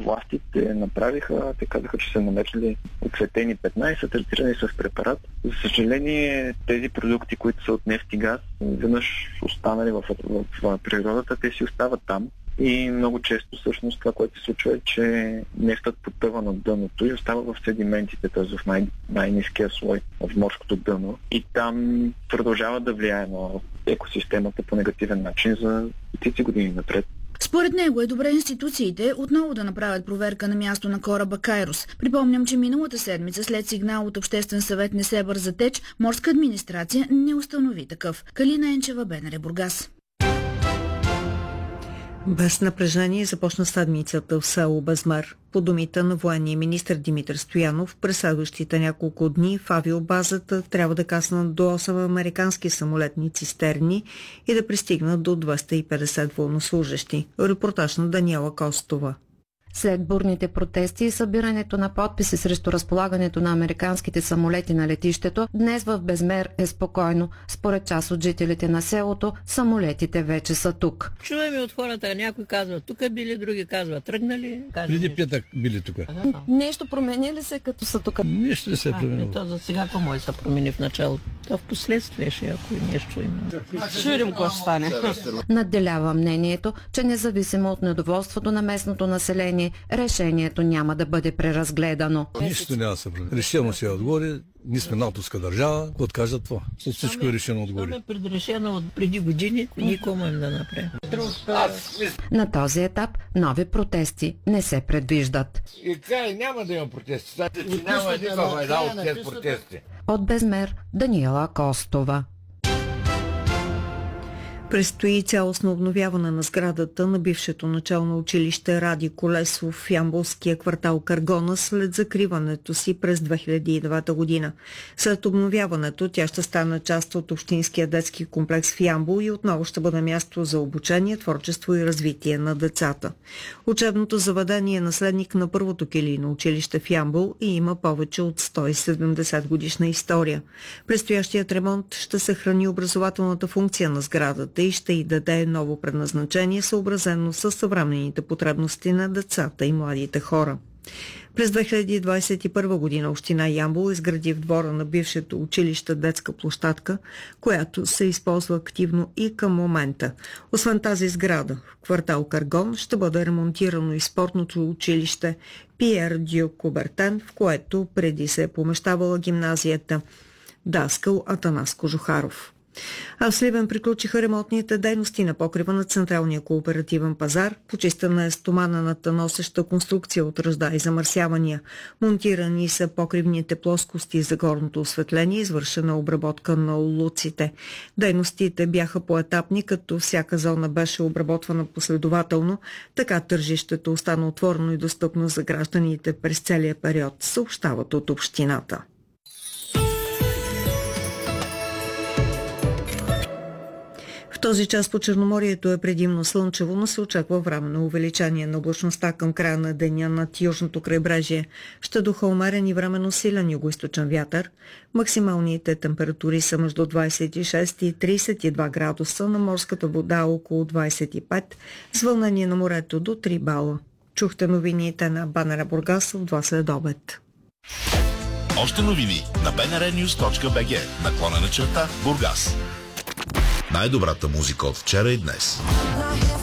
властите направиха, те казаха, че са намерили оцветени 15, третирани с препарат. За съжаление, тези продукти, които са от нефт и газ, веднъж останали в природата, те си остават там. И много често всъщност това, което се случва е, че нефтът потъва на дъното и остава в седиментите, т.е. в най-ниския слой, в морското дъно. И там продължава да влияе на екосистемата по негативен начин за стотици години напред. Според него е добре институциите отново да направят проверка на място на кораба Кайрос. Припомням, че миналата седмица след сигнал от Обществен съвет Несебър за теч, морска администрация не установи такъв. Калина Енчева, БНР, Бургас. Без напрежение започна седмицата в село Безмер. По думите на военния министър Димитър Стоянов, през следващите няколко дни в авиобазата трябва да каснат до 8 американски самолетни цистерни и да пристигнат до 250 военнослужещи. Репортаж на Даниела Костова. След бурните протести и събирането на подписи срещу разполагането на американските самолети на летището, днес в Безмер е спокойно. Според част от жителите на селото, самолетите вече са тук. Чуваме от хората, някой казва, тук били, други казва, тръгнали. Преди петък били тук. Нещо промени ли се, като са тук? Нищо не се е променило. То за сега какво се промени в началото? То в последствие ще, ако нещо има. Ще видим какво ще стане. Надделява мнението, че независимо от недоволството на местното население, решението няма да бъде преразгледано. Нищо няма да се промени. Решено се е отгоре. Ние сме натовска държава, какво откажат това. Всичко е решено отгоре. Това е предрешено от преди години, никому им да направи. На този етап нови протести не се предвиждат. И край няма да има протести. Няма никаква война от тези протести. От Безмер, Даниела Костова. Предстои цялостно обновяване на сградата на бившето начално училище Ради Колесов в ямболския квартал Каргона след закриването си през 2009 година. След обновяването тя ще стане част от общинския детски комплекс в Ямбол и отново ще бъде място за обучение, творчество и развитие на децата. Учебното заведение е наследник на първото килийно училище в Ямбол и има повече от 170 годишна история. Предстоящият ремонт ще съхрани образователната функция на сградата и ще й даде ново предназначение, съобразено с съвременните потребности на децата и младите хора. През 2021 година община Ямбол изгради в двора на бившето училище детска площадка, която се използва активно и към момента. Освен тази сграда, в квартал Каргон ще бъде ремонтирано и спортното училище Пиер Дю Кубертен, в което преди се е помещавала гимназията Даскал Атанас Кожухаров. А в Сливен приключиха ремонтните дейности на покрива на Централния кооперативен пазар. Почистена е стоманената носеща конструкция от ръжда и замърсявания. Монтирани са покривните плоскости за горното осветление, извършена обработка на улуците. Дейностите бяха поетапни, като всяка зона беше обработвана последователно. Така тържището остана отворено и достъпно за гражданите през целия период, съобщават от общината. В този час по Черноморието е предимно слънчево, но се очаква временно увеличение на облачността към края на деня над южното крайбрежие. Ще духа умерен и временно силен югоизточен вятър. Максималните температури са между 26 и 32 градуса, на морската вода около 25, с вълнение на морето до 3 бала. Чухте новините на БНР Бургас в 2 следобед. Още новини на bnrnews.bg /Бургас. Най-добрата музика от вчера и днес.